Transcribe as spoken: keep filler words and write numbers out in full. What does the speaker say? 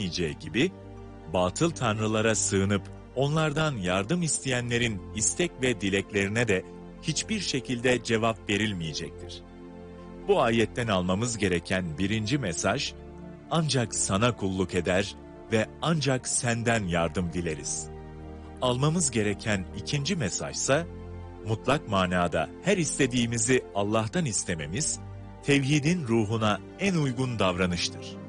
verilmeyeceği gibi, batıl tanrılara sığınıp onlardan yardım isteyenlerin istek ve dileklerine de hiçbir şekilde cevap verilmeyecektir. Bu ayetten almamız gereken birinci mesaj, ancak sana kulluk eder ve ancak senden yardım dileriz. Almamız gereken ikinci mesajsa, mutlak manada her istediğimizi Allah'tan istememiz, tevhidin ruhuna en uygun davranıştır.